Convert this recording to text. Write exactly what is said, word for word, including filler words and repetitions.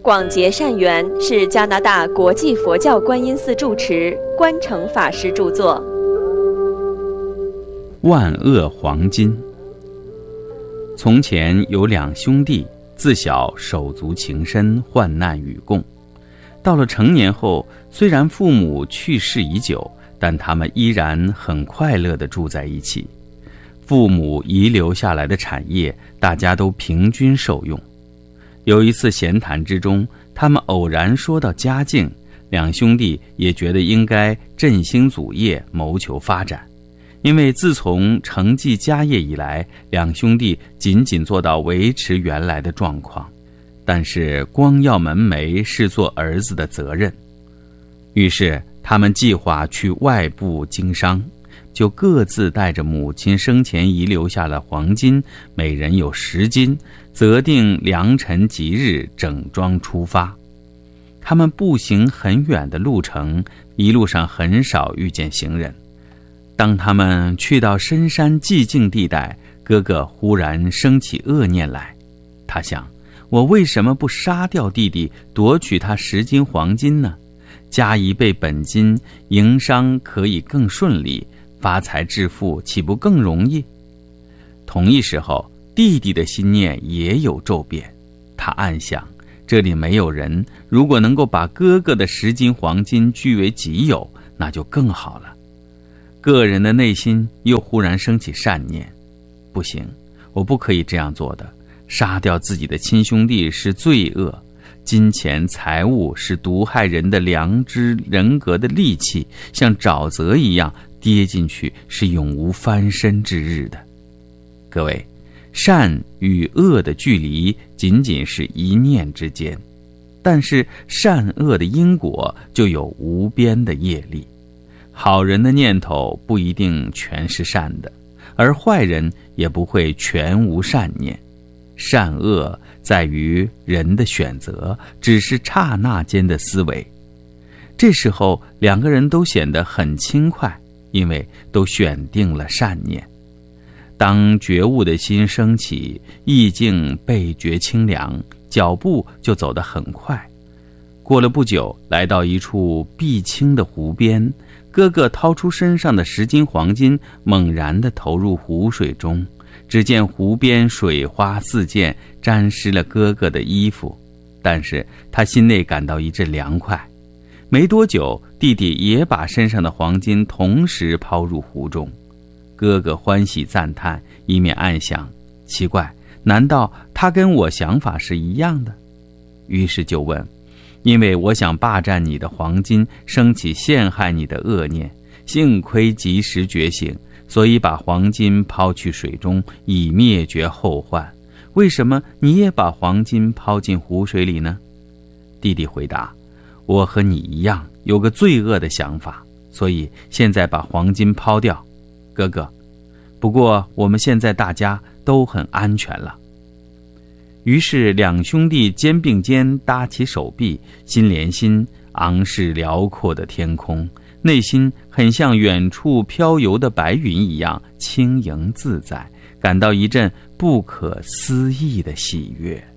广结善缘是加拿大国际佛教观音寺住持观诚法师著作。 万恶黄金。从前有两兄弟，自小手足情深，患难与共。到了成年后，虽然父母去世已久，但他们依然很快乐地住在一起。父母遗留下来的产业，大家都平均受用。有一次闲谈之中，他们偶然说到家境，两兄弟也觉得应该振兴祖业，谋求发展。因为自从承继家业以来，两兄弟仅仅做到维持原来的状况，但是光耀门楣是做儿子的责任。于是他们计划去外部经商，就各自带着母亲生前遗留下的黄金，每人有十斤，择定良辰吉日，整装出发。他们步行很远的路程，一路上很少遇见行人。当他们去到深山寂静地带，哥哥忽然生起恶念来。他想，我为什么不杀掉弟弟，夺取他十斤黄金呢？加一倍本金，营商可以更顺利，发财致富岂不更容易？同一时候，弟弟的心念也有骤变。他暗想，这里没有人，如果能够把哥哥的十斤黄金据为己有，那就更好了。个人的内心又忽然升起善念，不行，我不可以这样做的。杀掉自己的亲兄弟是罪恶，金钱财物是毒害人的良知人格的利器，像沼泽一样跌进去是永无翻身之日的。各位，善与恶的距离仅仅是一念之间，但是善恶的因果就有无边的业力。好人的念头不一定全是善的，而坏人也不会全无善念。善恶在于人的选择，只是刹那间的思维。这时候两个人都显得很轻快，因为都选定了善念。当觉悟的心升起，意境倍觉清凉，脚步就走得很快。过了不久，来到一处碧清的湖边，哥哥掏出身上的十斤黄金，猛然地投入湖水中。只见湖边水花四溅，沾湿了哥哥的衣服，但是他心内感到一阵凉快。没多久，弟弟也把身上的黄金同时抛入湖中。哥哥欢喜赞叹，一面暗想，奇怪，难道他跟我想法是一样的？于是就问，因为我想霸占你的黄金，升起陷害你的恶念，幸亏及时觉醒，所以把黄金抛去水中，以灭绝后患。为什么你也把黄金抛进湖水里呢？弟弟回答，我和你一样有个罪恶的想法，所以现在把黄金抛掉。哥哥，不过我们现在大家都很安全了。于是两兄弟肩并肩搭起手臂，心连心，昂视辽阔的天空，内心很像远处飘游的白云一样轻盈自在，感到一阵不可思议的喜悦。